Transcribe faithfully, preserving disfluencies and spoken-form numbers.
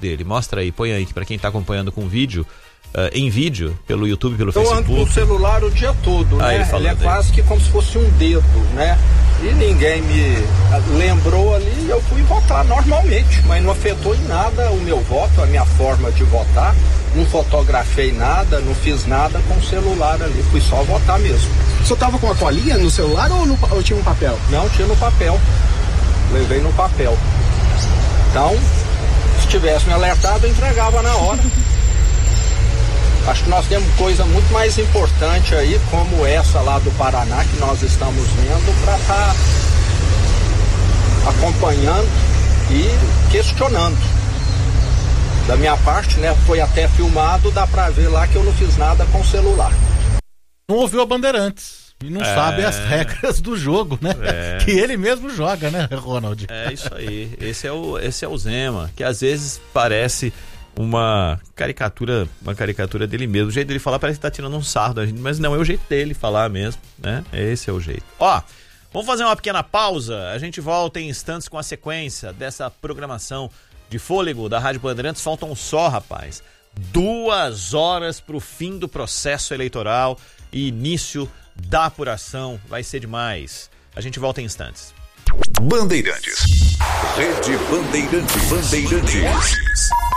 dele. Mostra aí, põe aí, para quem tá acompanhando com vídeo, uh, em vídeo, pelo YouTube, pelo eu Facebook. Eu ando com o celular o dia todo, ah, né? Ele, ele é quase que como se fosse um dedo, né? E ninguém me lembrou ali e eu fui votar normalmente, mas não afetou em nada o meu voto, a minha forma de votar. Não fotografei nada, não fiz nada com o celular ali, fui só votar mesmo. O senhor tava com a colinha no celular ou, no, ou tinha um papel? Não, tinha no papel. Levei no papel. Então, se tivesse me alertado, eu entregava na hora. Acho que nós temos coisa muito mais importante aí, como essa lá do Paraná, que nós estamos vendo, para estar tá acompanhando e questionando. Da minha parte, né, foi até filmado, dá pra ver lá que eu não fiz nada com o celular. Não ouviu a Bandeirantes e não é... sabe as regras do jogo, né? É... Que ele mesmo joga, né, Ronald? É isso aí, esse é o, esse é o Zema, que às vezes parece uma caricatura, uma caricatura dele mesmo. O jeito dele falar parece que tá tirando um sarro da gente, mas não, é o jeito dele falar mesmo, né? Esse é o jeito. Ó, vamos fazer uma pequena pausa, a gente volta em instantes com a sequência dessa programação de fôlego da Rádio Bandeirantes. Faltam só, rapaz, duas horas pro fim do processo eleitoral e início da apuração. Vai ser demais. A gente volta em instantes. Bandeirantes. Rede Bandeirantes. Bandeirantes.